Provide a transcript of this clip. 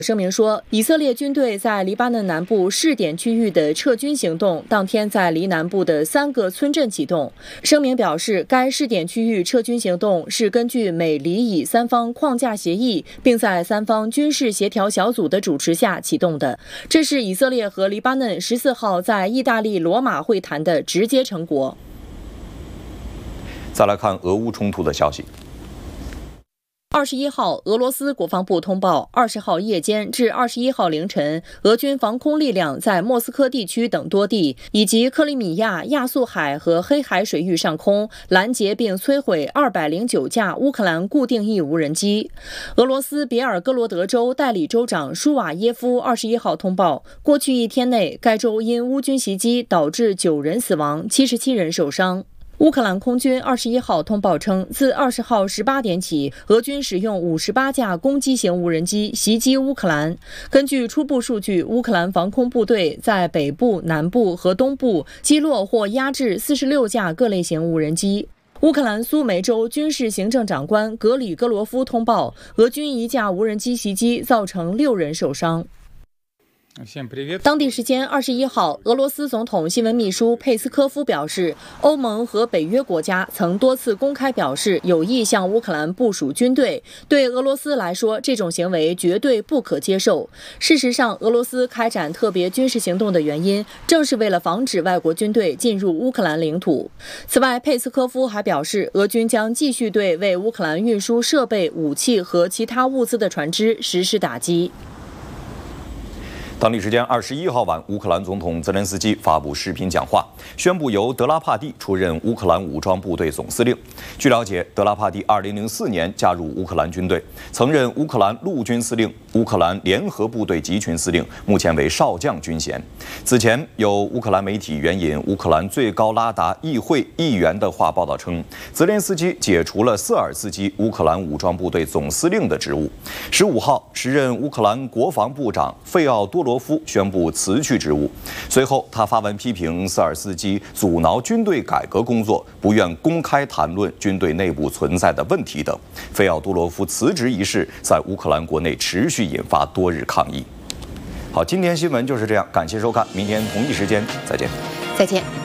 声明说，以色列军队在黎巴嫩南部试点区域的撤军行动当天在黎南部的3个村镇启动。声明表示，该试点区域撤军行动是根据美黎以3方框架协议，并在3方军事协调小组的主持下启动的。这是以色列和黎巴嫩14号在意大利罗马会谈的直接成果。 再来看俄乌冲突的消息。 21号，俄罗斯国防部通报，20号夜间至21号凌晨，俄军防空力量在莫斯科地区等多地，以及克里米亚、亚速海和黑海水域上空拦截并摧毁209架乌克兰固定翼无人机。俄罗斯别尔哥罗德州代理州长舒瓦耶夫21号通报，过去1天内，该州因乌军袭击导致9人死亡，77人受伤。乌克兰空军21号通报称，自20号18点起，俄军使用58架攻击型无人机袭击乌克兰。根据初步数据，乌克兰防空部队在北部、南部和东部击落或压制46架各类型无人机。乌克兰苏梅州军事行政长官格里戈罗夫通报，俄军1架无人机袭击造成6人受伤。当地时间21号，俄罗斯总统新闻秘书佩斯科夫表示，欧盟和北约国家曾多次公开表示有意向乌克兰部署军队，对俄罗斯来说，这种行为绝对不可接受。事实上，俄罗斯开展特别军事行动的原因，正是为了防止外国军队进入乌克兰领土。此外，佩斯科夫还表示，俄军将继续对为乌克兰运输设备、武器和其他物资的船只实施打击。 当地时间21号晚，乌克兰总统泽连斯基发布视频讲话，宣布由德拉帕蒂出任乌克兰武装部队总司令。据了解，德拉帕蒂2004年加入乌克兰军队，曾任乌克兰陆军司令、乌克兰联合部队集群司令，目前为少将军衔。此前，有乌克兰媒体援引乌克兰最高拉达议会议员的话报道称，泽连斯基解除了瑟尔斯基乌克兰武装部队总司令的职务。15号，时任乌克兰国防部长费奥多罗夫宣布辞去职务。随后，他发文批评瑟尔斯基阻挠军队改革工作，不愿公开谈论军队内部存在的问题等。费奥多罗夫辞职一事在乌克兰国内持续引发多日抗议。好，今天新闻就是这样，感谢收看，明天同一时间再见。 再见。